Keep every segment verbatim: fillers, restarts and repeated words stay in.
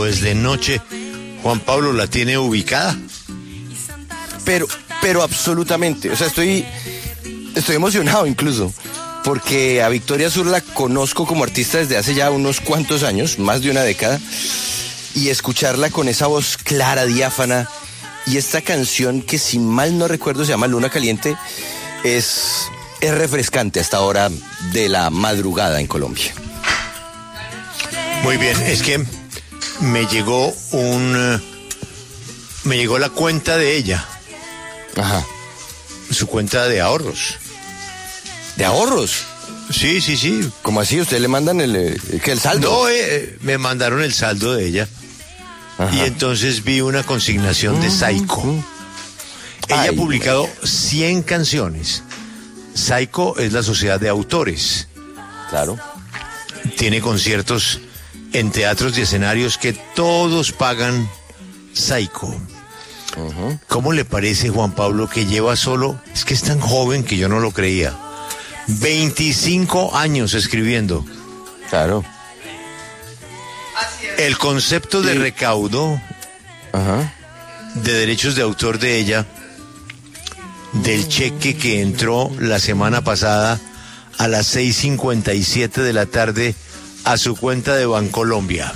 Pues de noche, Juan Pablo la tiene ubicada. Pero, pero absolutamente, o sea, estoy, estoy emocionado incluso, porque a Victoria Sur la conozco como artista desde hace ya unos cuantos años, más de una década, y escucharla con esa voz clara, diáfana, y esta canción que si mal no recuerdo se llama Luna Caliente, es, es refrescante hasta ahora de la madrugada en Colombia. Muy bien, es que me llegó un... me llegó la cuenta de ella. Ajá. Su cuenta de ahorros. ¿De ahorros? Sí, sí, sí. ¿Cómo así? ¿Ustedes le mandan el, el, el saldo? No, eh, me mandaron el saldo de ella. Ajá. Y entonces vi una consignación de Saiko. Uh-huh. Ella Ay, ha publicado cien canciones. Saiko es la sociedad de autores. Claro. Tiene conciertos en teatros y escenarios que todos pagan Saiko. Uh-huh. ¿Cómo le parece, Juan Pablo, que lleva solo, es que es tan joven que yo no lo creía, veinticinco años escribiendo? Claro. El concepto de recaudo uh-huh. de derechos de autor de ella, del cheque que entró la semana pasada a las seis cincuenta y siete de la tarde a su cuenta de Bancolombia.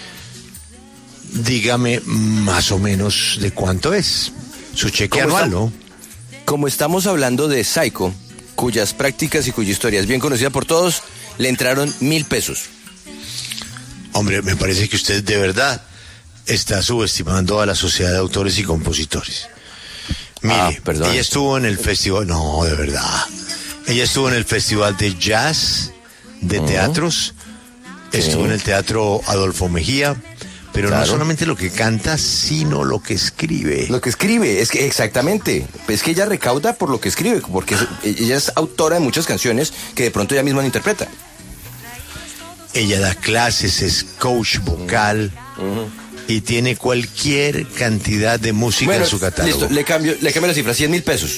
Dígame más o menos de cuánto es su cheque anual, ¿no? Como estamos hablando de Saiko, cuyas prácticas y cuya historia es bien conocida por todos, le entraron mil pesos. Hombre, me parece que usted de verdad está subestimando a la sociedad de autores y compositores. Mire, ah, perdón. Ella estuvo en el festival, no, de verdad. Ella estuvo en el festival de jazz, de uh-huh. teatros, sí. Estuvo en el teatro Adolfo Mejía. Pero claro. No solamente lo que canta, sino lo que escribe. Lo que escribe, es que exactamente. Es que ella recauda por lo que escribe, porque ella es autora de muchas canciones que de pronto ella misma no interpreta. Ella da clases, es coach vocal uh-huh. y tiene cualquier cantidad de música bueno, en su catálogo. Listo, le cambio, le cambio la cifra, cien mil pesos.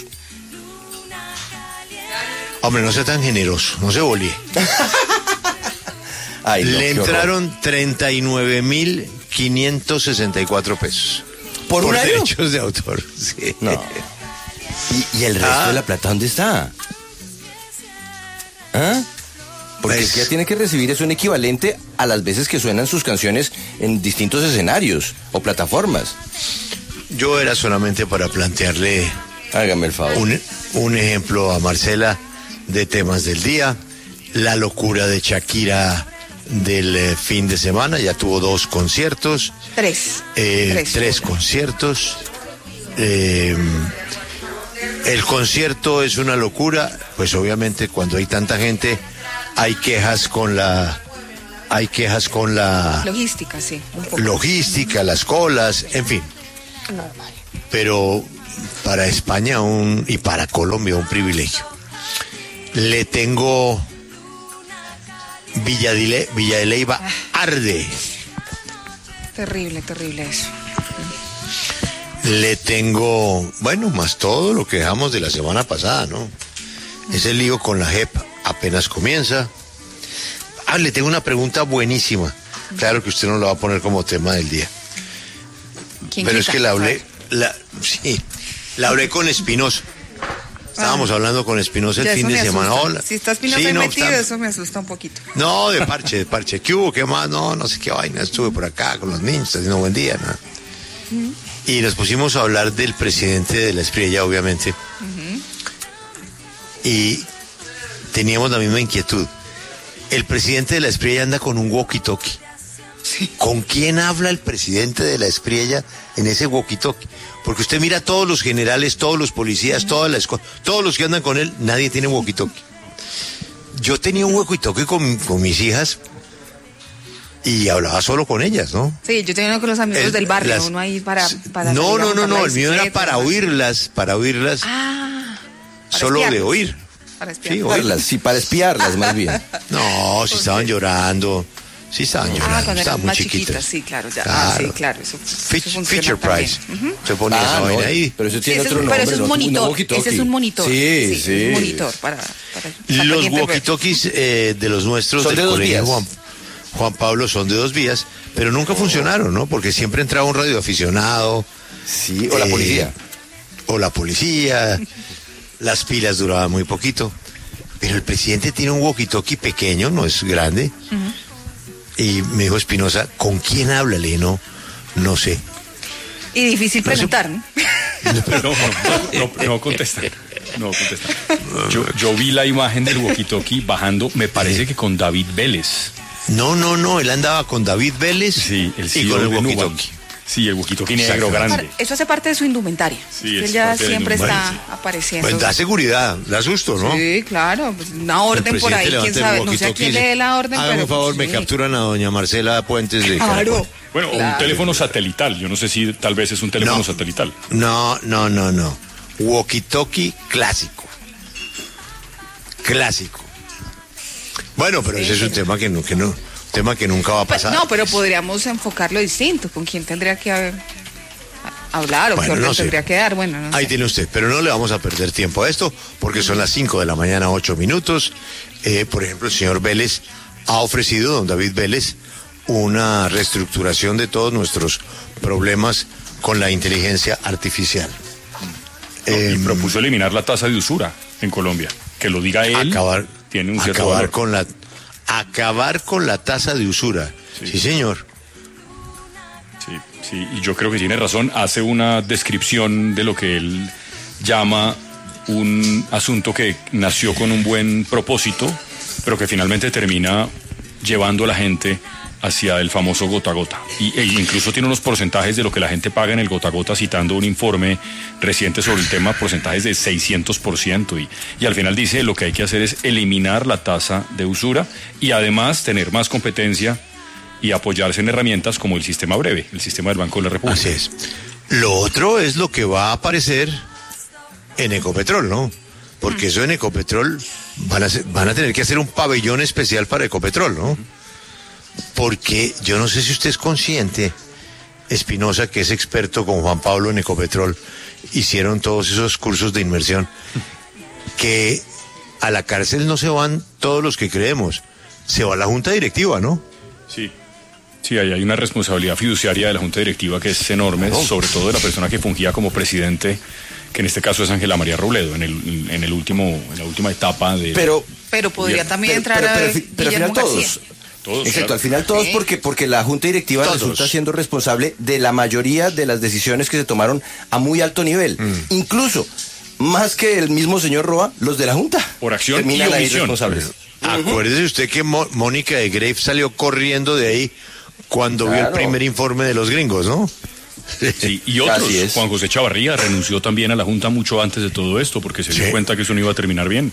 Hombre, no sea tan generoso, no se bolie. Ay, no, le entraron treinta y nueve mil quinientos sesenta y cuatro pesos. ¿Por, por un año? derechos de autor. Sí. No. ¿Y, y el resto ah. de la plata dónde está? ¿Ah? Porque es... es que ella tiene que recibir eso en equivalente a las veces que suenan sus canciones en distintos escenarios o plataformas. Yo era solamente para plantearle... Hágame el favor. Un, un ejemplo a Marcela de temas del día. La locura de Shakira... del eh, fin de semana, ya tuvo dos conciertos. Tres. Eh, tres, tres conciertos. Eh, el concierto es una locura, pues obviamente cuando hay tanta gente hay quejas con la... Hay quejas con la... Logística, sí. Un poco. Logística, las colas, en fin. Normal. Pero para España un, y para Colombia un privilegio. Le tengo... Villa de, Villa de Leyva arde. Terrible, terrible eso. Le tengo, bueno, más todo lo que dejamos de la semana pasada, ¿no? Ese lío con la J E P apenas comienza. Ah, le tengo una pregunta buenísima. Claro que usted no lo va a poner como tema del día. ¿Quién Pero quita? es que la hablé, la, sí, la hablé con Espinosa. Estábamos ah. hablando con Espinosa el fin de semana. Hola. Si está Espinosa sí, no, metido, está... eso me asusta un poquito. No, de parche, de parche. ¿Qué hubo? ¿Qué más? No, no sé qué vaina. Estuve por acá con los niños, está haciendo buen día, ¿no? Uh-huh. Y nos pusimos a hablar del presidente de la Espriella, obviamente. Uh-huh. Y teníamos la misma inquietud. El presidente de la Espriella anda con un walkie-talkie. Sí. ¿Con quién habla el presidente de la Espriella en ese walkie-talkie? Porque usted mira a todos los generales, todos los policías, todas las todos los que andan con él, nadie tiene walkie-talkie. Yo tenía un walkie-talkie con, con mis hijas y hablaba solo con ellas, ¿no? Sí, yo tenía uno con los amigos el, del barrio, las, uno ahí para... para no, no, no, no, el mío era para oírlas, para oírlas, ah, para solo espiarlas. de oír. Para espiarlas. Sí, sí, para espiarlas más bien. No, si estaban llorando... Sí, estaban llorando, ah, cuando estaban muy más chiquitas. Sí, claro, ya. Claro. Ah, sí, claro. Eso, Fitch, eso feature price. Uh-huh. Se ponía ah, esa vaina no, ahí. Pero eso tiene sí, otro eso, nombre. Pero eso es un monitor. Ese es un monitor. Sí, sí. sí. Es un monitor para... para los walkie-talkies eh, de los nuestros son del de colegio Juan, Juan Pablo son de dos vías, pero nunca oh. funcionaron, ¿no? Porque siempre entraba un radioaficionado. Sí, o eh, la policía. O la policía. Las pilas duraban muy poquito. Pero el presidente tiene un walkie-talkie pequeño, no es grande. Uh-huh. Y me dijo Espinosa, ¿con quién habla? Le dije, no, no sé. Y difícil no preguntar, ¿no? No, no, no, no, no contesta. No contesta. Yo, yo vi la imagen del walkie-talkie bajando, me parece que con David Vélez. No, no, no, él andaba con David Vélez sí, el y con el walkie-talkie. Sí, el walkie-talkie negro grande. Eso hace parte de su indumentaria. Sí, él ya siempre está sí. apareciendo. Pues da seguridad, da susto, ¿no? Sí, claro, pues una orden por ahí, quién sabe, no sé a quién lee la orden, hágame pero... un favor, pues, me sí. capturan a doña Marcela Puentes de Claro. Caracol. Bueno, claro. Un teléfono satelital, yo no sé si tal vez es un teléfono no, satelital. No, no, no, no. Walkie-talkie clásico. Clásico. Bueno, pero sí, ese es un tema que no, que no, tema que nunca va a pasar. No, pero podríamos enfocarlo distinto. ¿Con quién tendría que haber, hablar o bueno, qué orden no tendría que dar? Bueno, no ahí sé. tiene usted, pero no le vamos a perder tiempo a esto, porque son las cinco de la mañana, ocho minutos. Eh, por ejemplo, el señor Vélez ha ofrecido, don David Vélez, una reestructuración de todos nuestros problemas con la inteligencia artificial. No, eh, y propuso eliminar la tasa de usura en Colombia. Que lo diga él. Acabar, tiene un cierto acabar valor. con la acabar con la tasa de usura. Sí, sí señor. Sí, sí, y yo creo que tiene razón. Hace una descripción de lo que él llama un asunto que nació con un buen propósito, pero que finalmente termina llevando a la gente hacia el famoso gota a gota. Y, e incluso tiene unos porcentajes de lo que la gente paga en el gota a gota, citando un informe reciente sobre el tema, porcentajes de seiscientos por ciento. Y, y al final dice, lo que hay que hacer es eliminar la tasa de usura y además tener más competencia y apoyarse en herramientas como el sistema breve, el sistema del Banco de la República. Así es. Lo otro es lo que va a aparecer en Ecopetrol, ¿no? Porque eso en Ecopetrol van a, ser, van a tener que hacer un pabellón especial para Ecopetrol, ¿no? Porque yo no sé si usted es consciente, Espinosa, que es experto con Juan Pablo en Ecopetrol, hicieron todos esos cursos de inmersión, que a la cárcel no se van todos los que creemos, se va la junta directiva, ¿no? Sí, sí, ahí hay una responsabilidad fiduciaria de la junta directiva que es enorme, oh. sobre todo de la persona que fungía como presidente, que en este caso es Ángela María Robledo, en el, en el último, en la última etapa de... Pero, pero podría pero, también pero, entrar pero, pero, a pero, pero al final todos... Todos, Exacto, claro. al final todos sí. porque porque la Junta Directiva todos. resulta siendo responsable de la mayoría de las decisiones que se tomaron a muy alto nivel. Mm. Incluso, más que el mismo señor Roa, los de la Junta. Por acción terminan y ahí omisión. responsables. Uh-huh. Acuérdese usted que Mo- Mónica de Grave salió corriendo de ahí cuando claro. vio el primer informe de los gringos, ¿no? Sí, y otros. Juan José Chavarría renunció también a la Junta mucho antes de todo esto porque se dio sí. cuenta que eso no iba a terminar bien.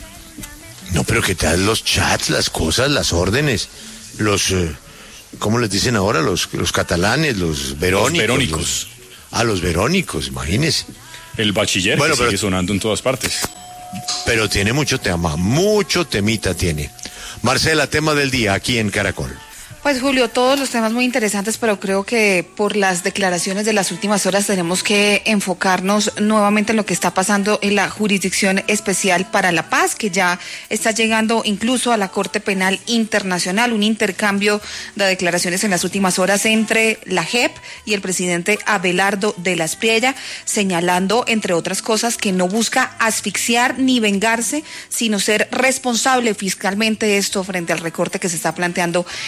No, pero ¿qué tal los chats, las cosas, las órdenes? Los, eh, ¿cómo les dicen ahora? Los, los catalanes, los verónicos. Los verónicos. Los, ah, los verónicos, imagínese. El bachiller bueno, que pero, sigue sonando en todas partes. Pero tiene mucho tema, mucho temita tiene. Marcela, tema del día aquí en Caracol. Pues Julio, todos los temas muy interesantes, pero creo que por las declaraciones de las últimas horas tenemos que enfocarnos nuevamente en lo que está pasando en la Jurisdicción Especial para la Paz, que ya está llegando incluso a la Corte Penal Internacional, un intercambio de declaraciones en las últimas horas entre la J E P y el presidente Abelardo de la Espriella, señalando, entre otras cosas, que no busca asfixiar ni vengarse, sino ser responsable fiscalmente de esto frente al recorte que se está planteando